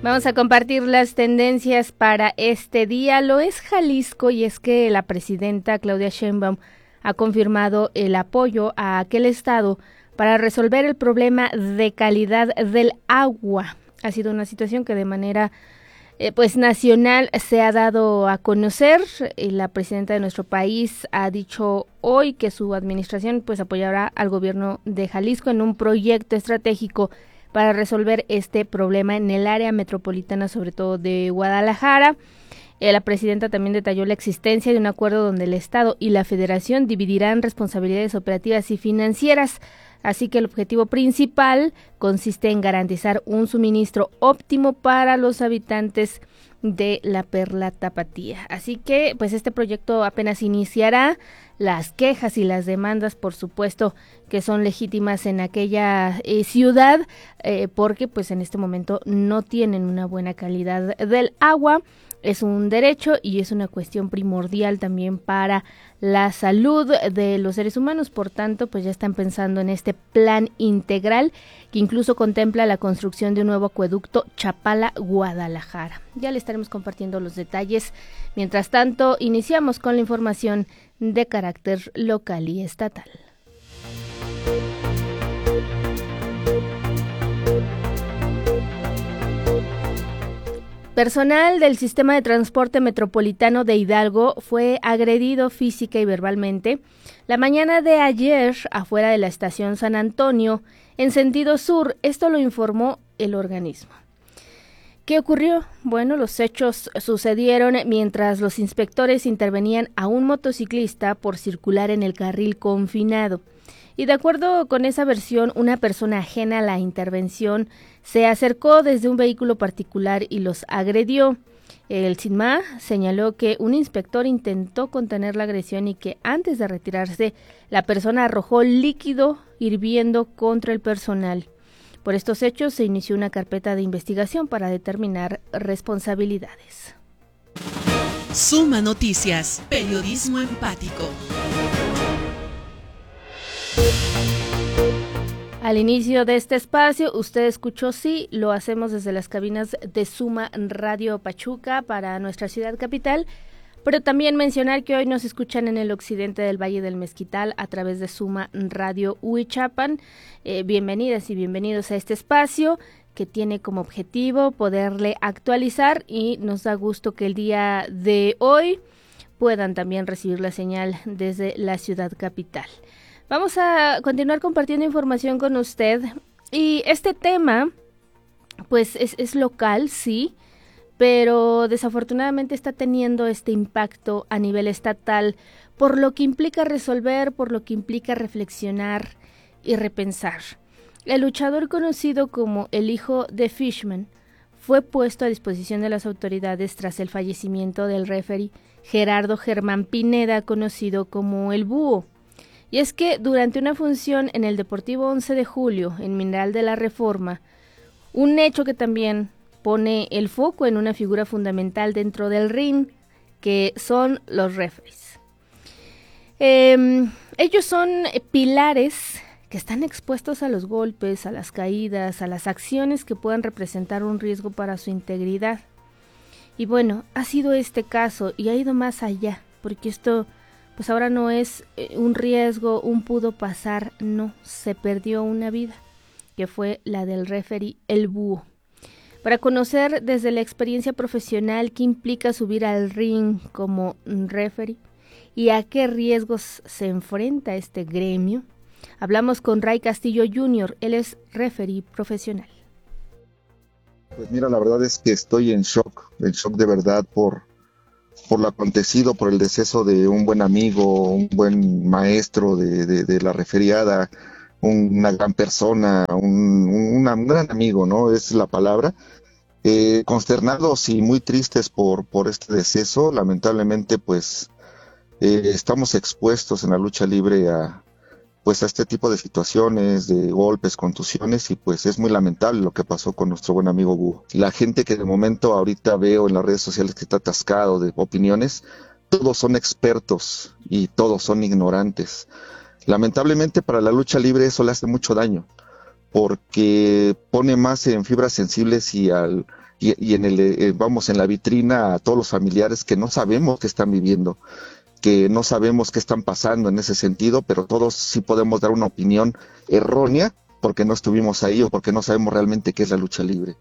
Vamos a compartir las tendencias para este día. Lo es Jalisco, y es que la presidenta Claudia Sheinbaum ha confirmado el apoyo a aquel estado para resolver el problema de calidad del agua. Ha sido una situación que de manera nacional se ha dado a conocer. La presidenta de nuestro país ha dicho hoy que su administración apoyará al gobierno de Jalisco en un proyecto estratégico para resolver este problema en el área metropolitana, sobre todo de Guadalajara. La presidenta también detalló la existencia de un acuerdo donde el Estado y la Federación dividirán responsabilidades operativas y financieras. Así que el objetivo principal consiste en garantizar un suministro óptimo para los habitantes de la Perla Tapatía. Así que este proyecto apenas iniciará. Las quejas y las demandas, por supuesto, que son legítimas en aquella ciudad, porque en este momento no tienen una buena calidad del agua. Es un derecho y es una cuestión primordial también para la salud de los seres humanos. Por tanto, ya están pensando en este plan integral que incluso contempla la construcción de un nuevo acueducto Chapala-Guadalajara. Ya le estaremos compartiendo los detalles. Mientras tanto, iniciamos con la información de carácter local y estatal. Personal del Sistema de Transporte Metropolitano de Hidalgo fue agredido física y verbalmente la mañana de ayer afuera de la estación San Antonio, en sentido sur. Esto lo informó el organismo. ¿Qué ocurrió? Bueno, los hechos sucedieron mientras los inspectores intervenían a un motociclista por circular en el carril confinado. Y de acuerdo con esa versión, una persona ajena a la intervención se acercó desde un vehículo particular y los agredió. El SINMA señaló que un inspector intentó contener la agresión y que antes de retirarse, la persona arrojó líquido hirviendo contra el personal. Por estos hechos se inició una carpeta de investigación para determinar responsabilidades. Suma Noticias, periodismo empático. Al inicio de este espacio, usted escuchó, sí, lo hacemos desde las cabinas de Suma Radio Pachuca para nuestra ciudad capital, pero también mencionar que hoy nos escuchan en el occidente del Valle del Mezquital a través de Suma Radio Huichapan. Bienvenidas y bienvenidos a este espacio que tiene como objetivo poderle actualizar, y nos da gusto que el día de hoy puedan también recibir la señal desde la ciudad capital. Vamos a continuar compartiendo información con usted, y este tema es local, sí, pero desafortunadamente está teniendo este impacto a nivel estatal, por lo que implica resolver, por lo que implica reflexionar y repensar. El luchador conocido como el hijo de Fishman fue puesto a disposición de las autoridades tras el fallecimiento del referee Gerardo Germán Pineda, conocido como el Búho. Y es que durante una función en el Deportivo 11 de Julio, en Mineral de la Reforma, un hecho que también pone el foco en una figura fundamental dentro del ring, que son los referees. Ellos son pilares que están expuestos a los golpes, a las caídas, a las acciones que puedan representar un riesgo para su integridad. Y bueno, ha sido este caso y ha ido más allá, porque esto ahora no es un riesgo, un pudo pasar, no, se perdió una vida, que fue la del referee El Búho. Para conocer desde la experiencia profesional qué implica subir al ring como referee y a qué riesgos se enfrenta este gremio, hablamos con Ray Castillo Jr., él es referee profesional. Pues mira, la verdad es que estoy en shock de verdad por lo acontecido, por el deceso de un buen amigo, un buen maestro de la referiada, una gran persona, un gran amigo, ¿no? Es la palabra. Consternados y muy tristes por este deceso. Lamentablemente, estamos expuestos en la lucha libre a este tipo de situaciones, de golpes, contusiones, y es muy lamentable lo que pasó con nuestro buen amigo Búho. La gente que de momento ahorita veo en las redes sociales que está atascado de opiniones, todos son expertos y todos son ignorantes. Lamentablemente para la lucha libre eso le hace mucho daño, porque pone más en fibras sensibles y al y en en la vitrina a todos los familiares que no sabemos qué están viviendo, que no sabemos qué están pasando en ese sentido, pero todos sí podemos dar una opinión errónea porque no estuvimos ahí o porque no sabemos realmente qué es la lucha libre.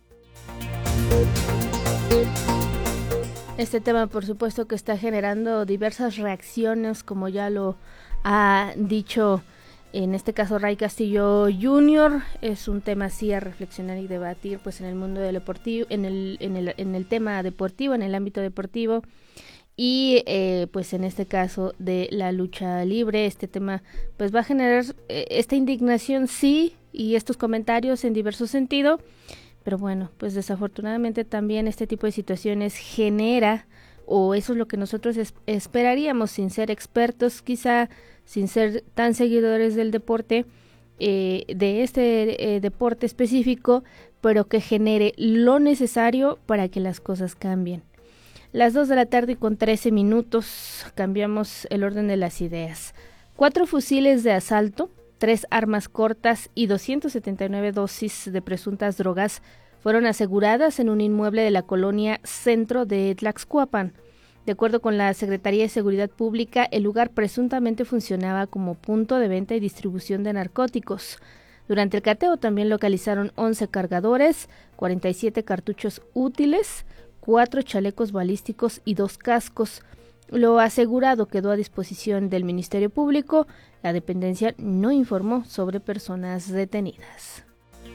Este tema, por supuesto, que está generando diversas reacciones, como ya lo ha dicho en este caso Ray Castillo Jr. Es un tema así a reflexionar y debatir, pues, en el mundo del deportivo, en el tema deportivo, en el ámbito deportivo, y pues en este caso de la lucha libre. Este tema pues va a generar esta indignación, sí, y estos comentarios en diverso sentido. Pero bueno, pues desafortunadamente también este tipo de situaciones genera, o eso es lo que nosotros esperaríamos, sin ser expertos, quizá sin ser tan seguidores del deporte, de este deporte específico, pero que genere lo necesario para que las cosas cambien. Las 2 de la tarde y con 13 minutos, cambiamos el orden de las ideas. 4 fusiles de asalto, 3 armas cortas y 279 dosis de presuntas drogas fueron aseguradas en un inmueble de la colonia Centro de Tlaxcuapan. De acuerdo con la Secretaría de Seguridad Pública, el lugar presuntamente funcionaba como punto de venta y distribución de narcóticos. Durante el cateo también localizaron 11 cargadores, 47 cartuchos útiles, 4 chalecos balísticos y 2 cascos. Lo asegurado quedó a disposición del Ministerio Público. La dependencia no informó sobre personas detenidas.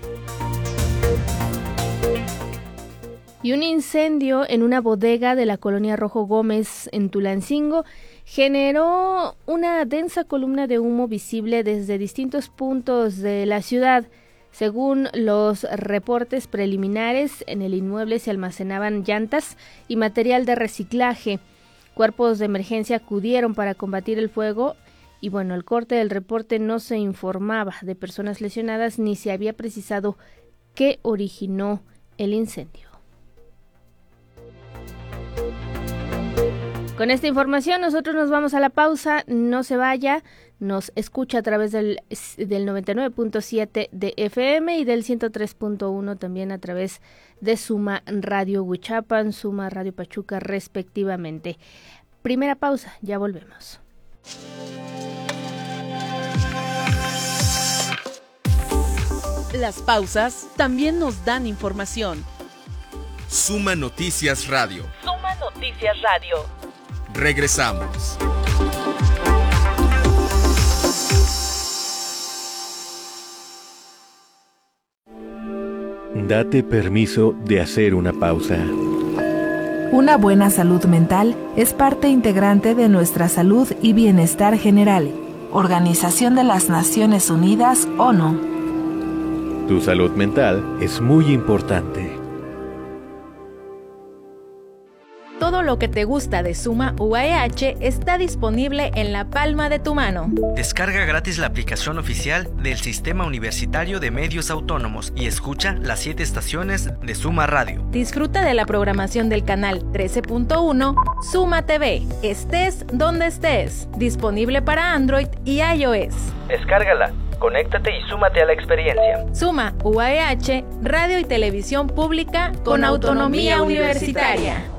Y un incendio en una bodega de la colonia Rojo Gómez en Tulancingo generó una densa columna de humo visible desde distintos puntos de la ciudad. Según los reportes preliminares, en el inmueble se almacenaban llantas y material de reciclaje. Cuerpos de emergencia acudieron para combatir el fuego y bueno, al corte del reporte no se informaba de personas lesionadas ni se había precisado qué originó el incendio. Con esta información nosotros nos vamos a la pausa, no se vaya, nos escucha a través del 99.7 de FM y del 103.1 también a través de Suma Radio Huichapan, Suma Radio Pachuca respectivamente. Primera pausa, ya volvemos. Las pausas también nos dan información. Suma Noticias Radio. Suma Noticias Radio. Regresamos. Date permiso de hacer una pausa. Una buena salud mental es parte integrante de nuestra salud y bienestar general. Organización de las Naciones Unidas, ONU. Tu salud mental es muy importante. Todo lo que te gusta de Suma UAEH está disponible en la palma de tu mano. Descarga gratis la aplicación oficial del Sistema Universitario de Medios Autónomos y escucha las 7 estaciones de Suma Radio. Disfruta de la programación del canal 13.1 Suma TV. Estés donde estés. Disponible para Android y iOS. Descárgala, conéctate y súmate a la experiencia. Suma UAEH, radio y televisión pública con autonomía universitaria.